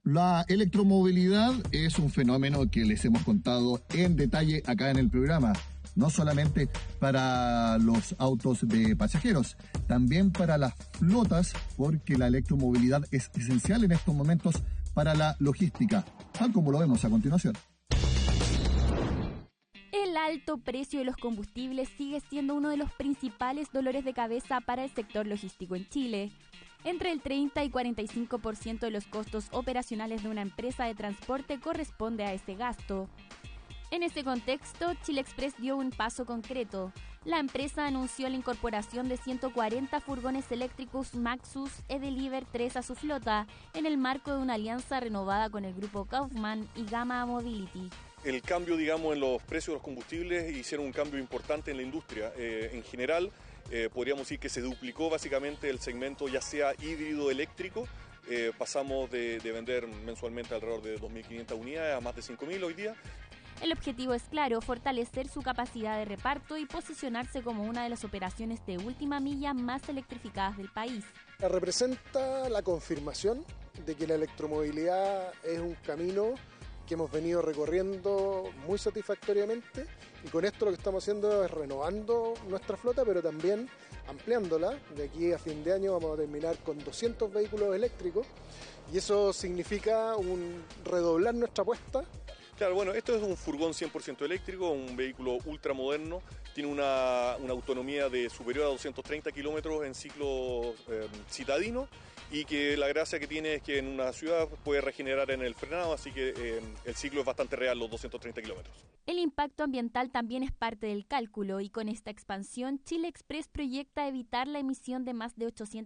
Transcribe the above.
La electromovilidad es un fenómeno que les hemos contado en detalle acá en el programa, no solamente para los autos de pasajeros, también para las flotas, porque la electromovilidad es esencial en estos momentos para la logística, tal como lo vemos a continuación. El alto precio de los combustibles sigue siendo uno de los principales dolores de cabeza para el sector logístico en Chile. Entre el 30 y 45% de los costos operacionales de una empresa de transporte corresponde a ese gasto. En ese contexto, Chile Express dio un paso concreto. La empresa anunció la incorporación de 140 furgones eléctricos Maxus eDeliver 3 a su flota, en el marco de una alianza renovada con el grupo Kaufman y Gamma Mobility. El cambio, en los precios de los combustibles hicieron un cambio importante en la industria. En general, podríamos decir que se duplicó básicamente el segmento, ya sea híbrido eléctrico. Pasamos de vender mensualmente alrededor de 2.500 unidades a más de 5.000 hoy día. El objetivo es claro, fortalecer su capacidad de reparto y posicionarse como una de las operaciones de última milla más electrificadas del país. Representa la confirmación de que la electromovilidad es un camino que hemos venido recorriendo muy satisfactoriamente, y con esto lo que estamos haciendo es renovando nuestra flota, pero también ampliándola. De aquí a fin de año vamos a terminar con 200 vehículos eléctricos, y eso significa redoblar nuestra apuesta. Claro, esto es un furgón 100% eléctrico, un vehículo ultramoderno, tiene una autonomía de superior a 230 kilómetros en ciclo citadino, y que la gracia que tiene es que en una ciudad puede regenerar en el frenado, así que el ciclo es bastante real, los 230 kilómetros. El impacto ambiental también es parte del cálculo, y con esta expansión, Chile Express proyecta evitar la emisión de más de